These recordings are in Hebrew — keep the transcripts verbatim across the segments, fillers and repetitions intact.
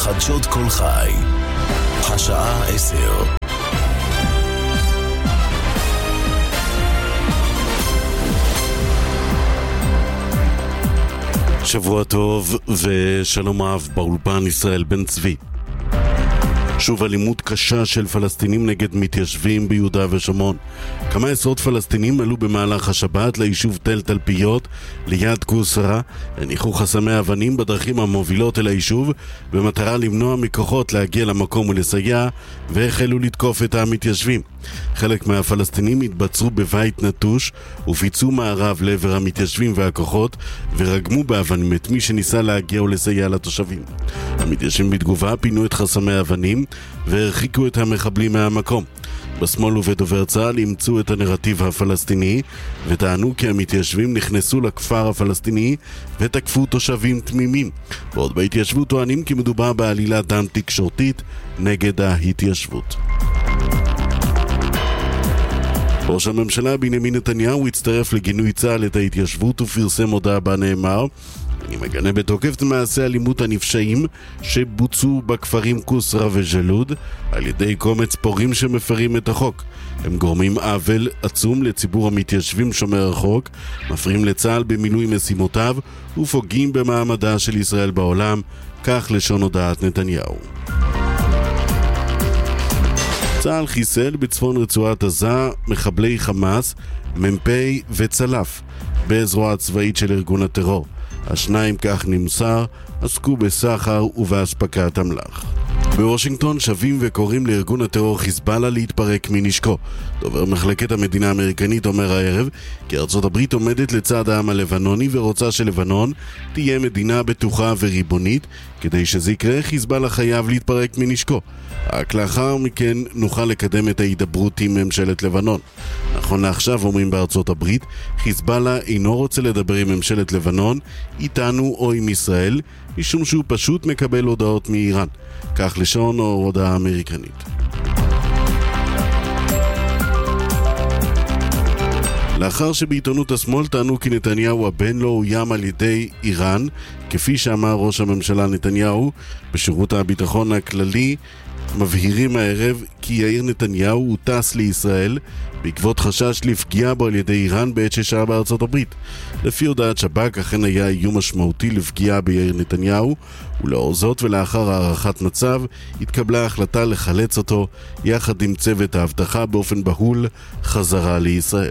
חדשות כל חי, השעה עשר. שבוע טוב ושלום רב, באולפן ישראל בן צבי. שוב אלימות קשה של פלסטינים נגד מתיישבים ביהודה ושומרון. כמה עשרות פלסטינים עלו במהלך השבת ליישוב תל תלפיות ליד קוסרה, הניחו חסמי אבנים בדרכים המובילות אל היישוב במטרה למנוע מכוחות להגיע למקום ולסייע, והחלו לתקוף את המתיישבים. חלק מהפלסטינים התבצרו בבית נטוש ופיצו מערב לעבר המתיישבים והכוחות ורגמו באבנים את מי שניסה להגיע ולסייע לתושבים. המתיישבים בתגובה פינו את חסמי האבנים והרחיקו את המחבלים מהמקום. בשמאל ובדובר צה"ל אימצו את הנרטיב הפלסטיני וטענו כי המתיישבים נכנסו לכפר הפלסטיני ותקפו תושבים תמימים, ועוד בהתיישבות טוענים כי מדובר בעלילת דם תקשורתית נגד ההתיישבות. ראש הממשלה בנימין נתניהו הצטרף לגינוי צה"ל את ההתיישבות ופרסם הודעה בה נאמר: אני מגנה בתוקף את מעשי אלימות הנפשעים שבוצעו בכפרים קוסרה וג'לוד על ידי קומץ פורעים שמפרים את החוק. הם גורמים עוול עצום לציבור המתיישבים שומר החוק, מפריעים לצה"ל במילוי משימותיו ופוגעים במעמדה של ישראל בעולם, כך לשון הודעת נתניהו. צה"ל חיסל בצפון רצועת עזה מחבלי חמאס, ממפי וצלף בזרוע הצבאית של ארגון הטרור. השניים, כך נמסר, עסקו בסחר ובהספקת אמל"ח. בוושינגטון שבים וקוראים לארגון הטרור חיזבאללה להתפרק מנשקו. דובר מחלקת המדינה האמריקנית אומר הערב כי ארצות הברית עומדת לצד העם הלבנוני ורוצה שלבנון תהיה מדינה בטוחה וריבונית. כדי שזה יקרה, חיזבאללה חייב להתפרק מנשקו. רק לאחר מכן נוכל לקדם את ההידברות עם ממשלת לבנון. נכון לעכשיו, אומרים בארצות הברית, חיזבאללה אינו רוצה לדבר עם ממשלת לבנון, איתנו או עם ישראל, משום שהוא פשוט מקבל הודעות מאיראן. כך לשון או הודעה אמריקנית. לאחר שבעיתונות השמאל טענו כי נתניהו הבן לא אוים על ידי איראן, כפי שאמר ראש הממשלה נתניהו, בשירות הביטחון הכללי מבהירים הערב כי יאיר נתניהו הוא טס לישראל בעקבות חשש לפגיעה בו על ידי איראן בעת ששהה בארצות הברית. לפי הודעת שב"כ, אכן היה איום משמעותי לפגיעה ביאיר נתניהו, ולאור זאת ולאחר הערכת מצב התקבלה החלטה לחלץ אותו יחד עם צוות האבטחה באופן בהול חזרה לישראל.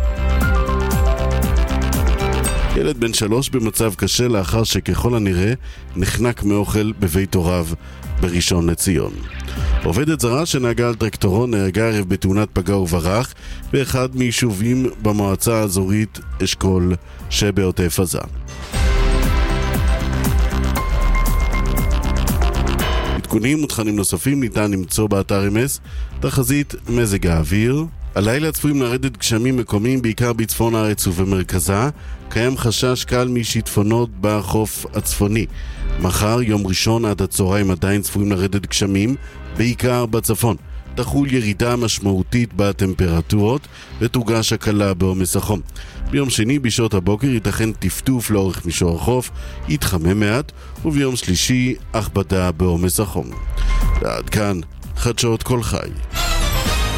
ילד בן שלוש במצב קשה לאחר שככל הנראה נחנק מאוכל בבית הוריו בראשון לציון. עובדת זרה שנהגה על טרקטורון נהרגה ערב בתאונת פגע וברח באחד מיישובים במועצה האזורית אשכול שבעוטף עזה. עדכונים ותכנים נוספים ניתן למצוא באתר אמס. תחזית מזג האוויר: הלילה צפויים לרדת גשמים מקומיים בעיקר בצפון הארץ ובמרכזה. קיים חשש קל משיטפונות בחוף הצפוני. מחר, יום ראשון, עד הצהריים עדיין צפויים לרדת גשמים בעיקר בצפון. תחול ירידה משמעותית בטמפרטורות ותורגש הקלה בעומס החום. ביום שני בשעות הבוקר ייתכן טפטוף לאורך מישור החוף, יתחמם מעט, וביום שלישי הכבדה בעומס החום. ועד כאן חדשות כל חי.